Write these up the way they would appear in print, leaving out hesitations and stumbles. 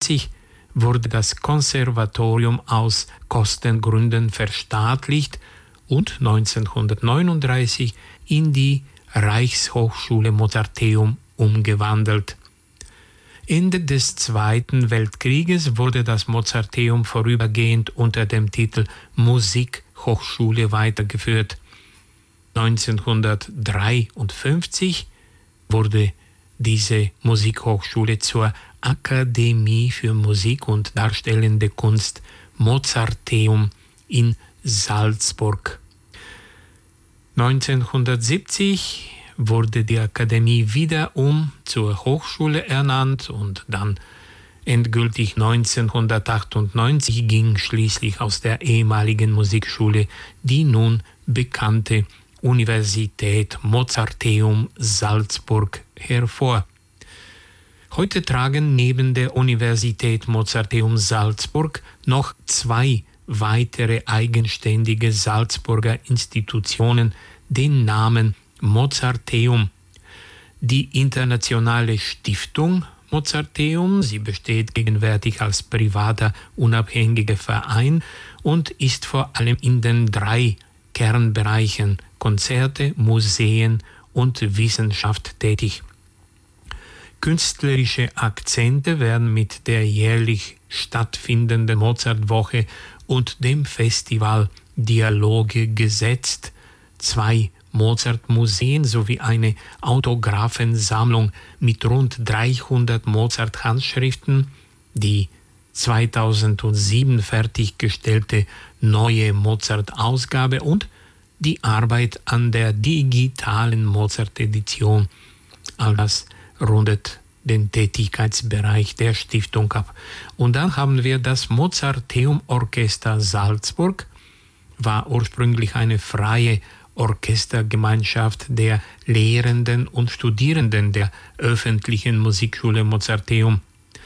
1920 wurde das Konservatorium aus Kostengründen verstaatlicht und 1939 in die Reichshochschule Mozarteum umgewandelt. Ende des Zweiten Weltkrieges wurde das Mozarteum vorübergehend unter dem Titel Musikhochschule weitergeführt. 1953 wurde diese Musikhochschule zur Akademie für Musik und Darstellende Kunst Mozarteum in Salzburg. 1970 wurde die Akademie wiederum zur Hochschule ernannt und dann endgültig 1998 ging schließlich aus der ehemaligen Musikschule die nun bekannte Universität Mozarteum Salzburg hervor. Heute tragen neben der Universität Mozarteum Salzburg noch 2 weitere eigenständige Salzburger Institutionen den Namen Mozarteum. Die Internationale Stiftung Mozarteum, sie besteht gegenwärtig als privater, unabhängiger Verein und ist vor allem in den 3 Kernbereichen Konzerte, Museen und Wissenschaft tätig. Künstlerische Akzente werden mit der jährlich stattfindenden Mozartwoche und dem Festival Dialoge gesetzt. 2 Mozart-Museen sowie eine Autographensammlung mit rund 300 Mozart-Handschriften, die 2007 fertiggestellte neue Mozart-Ausgabe und die Arbeit an der digitalen Mozart-Edition. All das rundet den Tätigkeitsbereich der Stiftung ab. Und dann haben wir das Mozarteum-Orchester Salzburg, war ursprünglich eine freie Orchestergemeinschaft der Lehrenden und Studierenden der öffentlichen Musikschule Mozarteum.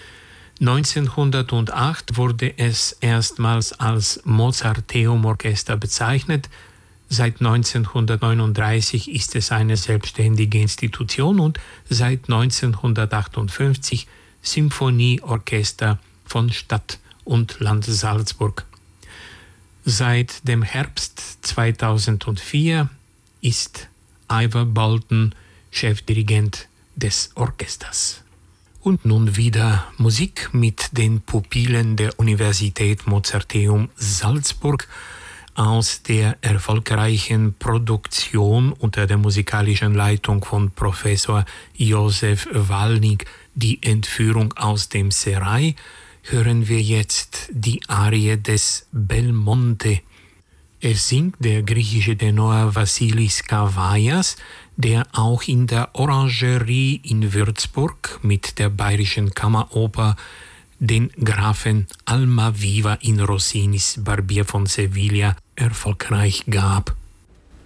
1908 wurde es erstmals als Mozarteum-Orchester bezeichnet. Seit 1939 ist es eine selbstständige Institution und seit 1958 Symphonieorchester von Stadt und Land Salzburg. Seit dem Herbst 2004 ist Ivor Bolton Chefdirigent des Orchesters. Und nun wieder Musik mit den Pupillen der Universität Mozarteum Salzburg aus der erfolgreichen Produktion unter der musikalischen Leitung von Professor Josef Walnig, die Entführung aus dem Serail, hören wir jetzt die Arie des Belmonte. Es singt der griechische Tenor Vassilis Kavaias, der auch in der Orangerie in Würzburg mit der Bayerischen Kammeroper den Grafen Almaviva in Rossinis Barbier von Sevilla erfolgreich gab.